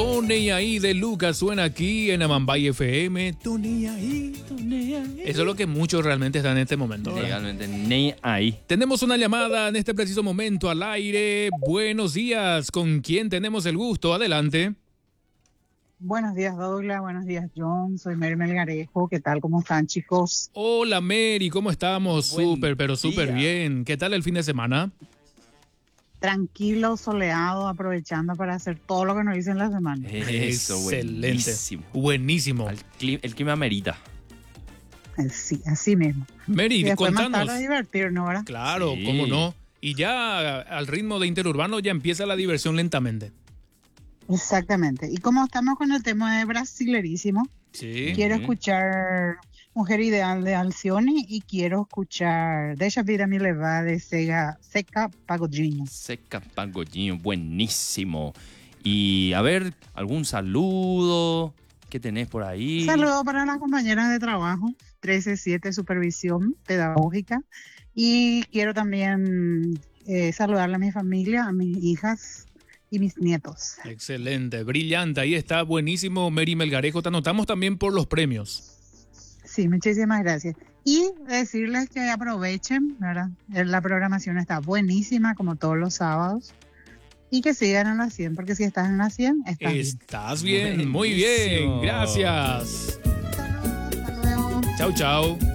Tony ahí de Lucas suena aquí en Amambay FM. Tony ahí. Eso es lo que muchos realmente están en este momento, ¿verdad? Legalmente, ni ahí. Tenemos una llamada en este preciso momento al aire. Buenos días. ¿Con quién tenemos el gusto? Adelante. Buenos días, Douglas. Buenos días, John. Soy Mary Melgarejo. ¿Qué tal? ¿Cómo están, chicos? Hola, Mary. ¿Cómo estamos? Súper, pero súper bien. ¿Qué tal el fin de semana? Tranquilo, soleado, aprovechando para hacer todo lo que nos hice en la semana. Eso, Excelente. Buenísimo. El clima merita. Sí, así mismo. Mary, Y después más contanos. tarde divertirnos, ¿verdad? Claro, Sí. cómo no. Y ya al ritmo de Interurbano ya empieza la diversión lentamente. Exactamente. Y como estamos con el tema de Brasilerísimo, Sí. quiero escuchar Mujer Ideal de Alcione y quiero escuchar Deixa Vida Me Levar de Seca Pagodinho. Seca Pagodinho, buenísimo. Y a ver, algún saludo. ¿Qué tenés por ahí? Saludos para las compañeras de trabajo, 137 Supervisión Pedagógica. Y quiero también saludarle a mi familia, a mis hijas y mis nietos. Excelente, brillante. Ahí está, buenísimo, Mary Melgarejo. Te anotamos también por los premios. Sí, muchísimas gracias. Y decirles que aprovechen, ¿verdad? La programación está buenísima, como todos los sábados. Y que sigan en la 100, porque si estás en la 100, estás bien. Estás bien, muy bien. Buenísimo. Gracias. Hasta luego. Chau, chau.